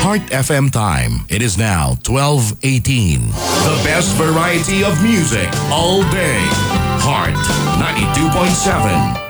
Heart FM time. It is now 12:18. The best variety of music all day. Heart 92.7.